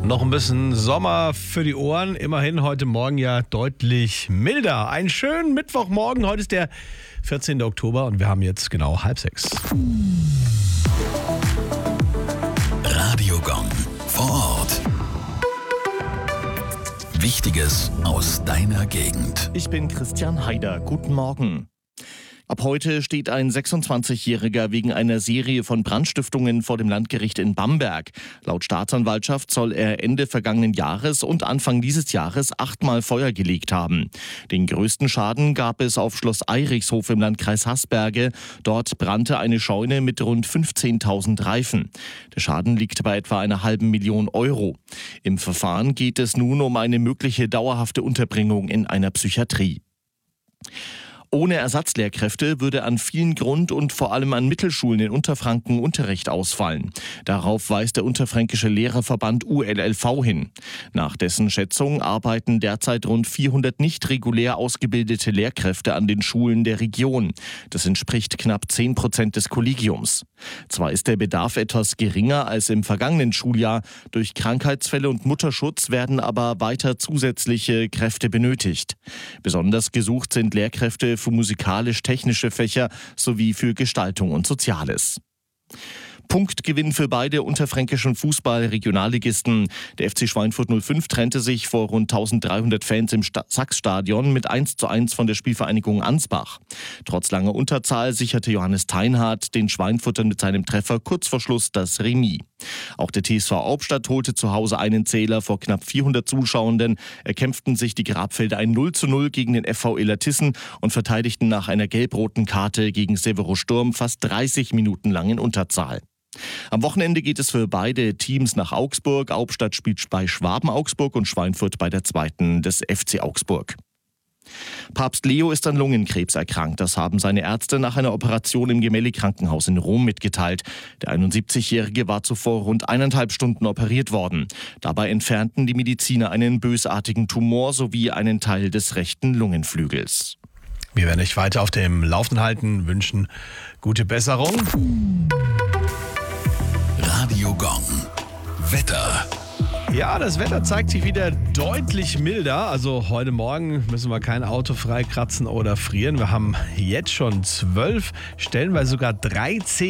Noch ein bisschen Sommer für die Ohren. Immerhin heute Morgen ja deutlich milder. Einen schönen Mittwochmorgen. Heute ist der 14. Oktober und wir haben jetzt genau 5:30. Radiogong vor Ort. Wichtiges aus deiner Gegend. Ich bin Christian Haider. Guten Morgen. Ab heute steht ein 26-Jähriger wegen einer Serie von Brandstiftungen vor dem Landgericht in Bamberg. Laut Staatsanwaltschaft soll er Ende vergangenen Jahres und Anfang dieses Jahres 8-mal Feuer gelegt haben. Den größten Schaden gab es auf Schloss Eirichshof im Landkreis Haßberge. Dort brannte eine Scheune mit rund 15.000 Reifen. Der Schaden liegt bei etwa einer halben Million Euro. Im Verfahren geht es nun um eine mögliche dauerhafte Unterbringung in einer Psychiatrie. Ohne Ersatzlehrkräfte würde an vielen Grund- und vor allem an Mittelschulen in Unterfranken Unterricht ausfallen. Darauf weist der Unterfränkische Lehrerverband ULLV hin. Nach dessen Schätzung arbeiten derzeit rund 400 nicht regulär ausgebildete Lehrkräfte an den Schulen der Region. Das entspricht knapp 10% des Kollegiums. Zwar ist der Bedarf etwas geringer als im vergangenen Schuljahr, durch Krankheitsfälle und Mutterschutz werden aber weiter zusätzliche Kräfte benötigt. Besonders gesucht sind Lehrkräfte für musikalisch-technische Fächer sowie für Gestaltung und Soziales. Punktgewinn für beide unterfränkischen Fußball-Regionalligisten. Der FC Schweinfurt 05 trennte sich vor rund 1300 Fans im Sachsstadion mit 1:1 von der Spielvereinigung Ansbach. Trotz langer Unterzahl sicherte Johannes Teinhardt den Schweinfurtern mit seinem Treffer kurz vor Schluss das Remis. Auch der TSV Hauptstadt holte zu Hause einen Zähler vor knapp 400 Zuschauenden, erkämpften sich die Grabfelder ein 0:0 gegen den FV Illertissen und verteidigten nach einer gelb-roten Karte gegen Severo Sturm fast 30 Minuten lang in Unterzahl. Am Wochenende geht es für beide Teams nach Augsburg. Hauptstadt spielt bei Schwaben Augsburg und Schweinfurt bei der zweiten des FC Augsburg. Papst Leo ist an Lungenkrebs erkrankt. Das haben seine Ärzte nach einer Operation im Gemelli-Krankenhaus in Rom mitgeteilt. Der 71-Jährige war zuvor rund 1,5 Stunden operiert worden. Dabei entfernten die Mediziner einen bösartigen Tumor sowie einen Teil des rechten Lungenflügels. Wir werden euch weiter auf dem Laufenden halten, wünschen gute Besserung. Radiogong. Wetter. Ja, das Wetter zeigt sich wieder deutlich milder. Also heute Morgen müssen wir kein Auto freikratzen oder frieren. Wir haben jetzt schon 12, stellenweise sogar 13